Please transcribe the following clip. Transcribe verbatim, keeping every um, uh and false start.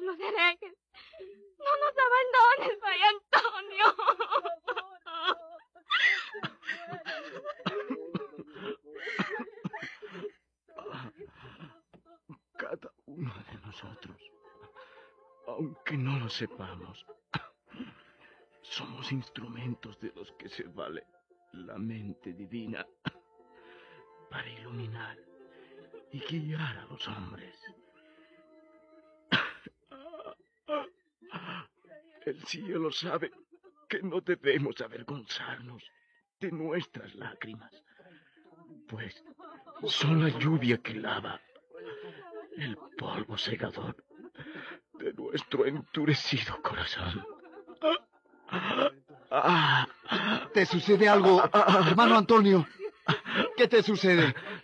nos dejes. No nos abandones, Fray Antonio. Cada uno de nosotros, aunque no lo sepamos, somos instrumentos de los que se vale la mente divina para iluminar y guiar a los hombres. El cielo sabe que no debemos avergonzarnos de nuestras lágrimas, pues son la lluvia que lava el polvo segador de nuestro endurecido corazón. ¿Te sucede algo, hermano Antonio? ¿Qué te sucede?